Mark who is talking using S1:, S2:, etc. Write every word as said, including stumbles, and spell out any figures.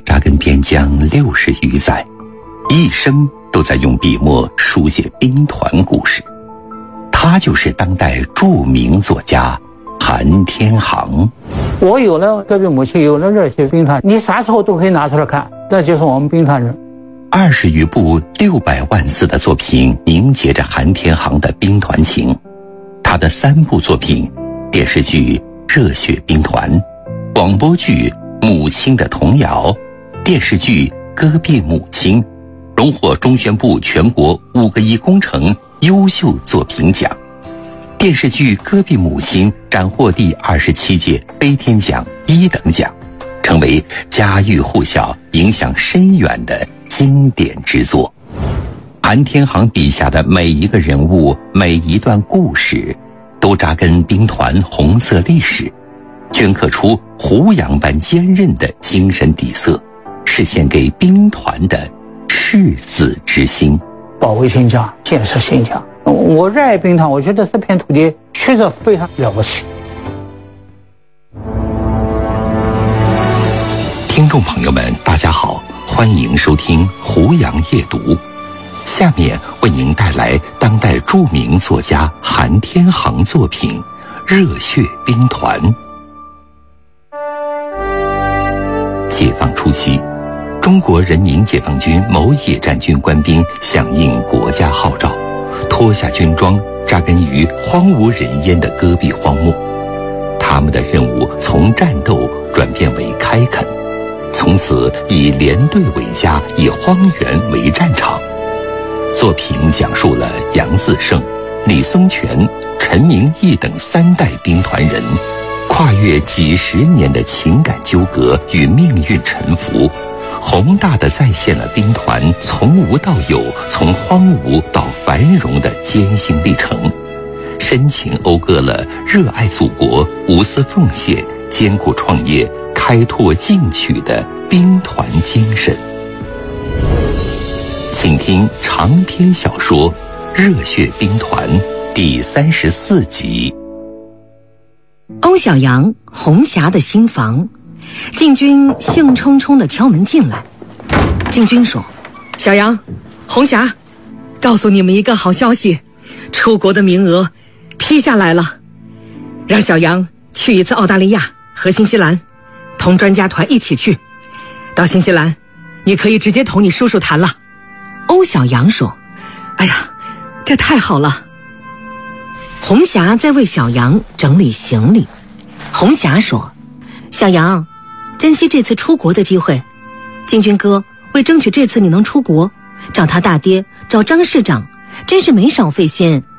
S1: 扎根边疆六十余载，一生都在用笔墨书写兵团故事。他就是当代著名作家韩天航。
S2: 我有了戈壁母亲，有了热血兵团，你啥时候都可以拿出来看，这就是我们兵团人。
S1: 二十余部六百万字的作品凝结着韩天航的兵团情。他的三部作品，电视剧《热血兵团》，广播剧《母亲的童谣》，电视剧《戈壁母亲》，荣获中宣部全国五个一工程优秀作品奖。电视剧《戈壁母亲》斩获第二十七届飞天奖一等奖，成为家喻户晓、影响深远的经典之作。韩天航笔下的每一个人物、每一段故事，都扎根兵团红色历史，镌刻出胡杨般坚韧的精神底色，是献给兵团的赤子之心。
S2: 保卫新疆，建设新疆。我热爱兵团，我觉得这片土地确实非常了不起。
S1: 听众朋友们，大家好，欢迎收听胡杨夜读。下面为您带来当代著名作家韩天航作品《热血兵团》。解放初期，中国人民解放军某野战军官兵响应国家号召，脱下军装，扎根于荒无人烟的戈壁荒漠。他们的任务从战斗转变为开垦，从此以连队为家，以荒原为战场。作品讲述了杨自胜、李松泉、陈明义等三代兵团人跨越几十年的情感纠葛与命运沉浮，宏大地再现了兵团从无到有、从荒芜到繁荣的艰辛历程，深情讴歌了热爱祖国、无私奉献、艰苦创业、开拓进取的兵团精神。请听长篇小说《热血兵团》第三十四集。
S3: 欧小阳、红霞的新房，晋军兴冲冲地敲门进来。晋军说：小阳、红霞，告诉你们一个好消息，出国的名额批下来了，让小阳去一次澳大利亚和新西兰，同专家团一起去。到新西兰，你可以直接同你叔叔谈了。欧小阳说：哎呀，这太好了。红霞在为小阳整理行李。红霞说：小阳，珍惜这次出国的机会，晋军哥为争取这次你能出国，找他大爹，找张市长，真是没少费心。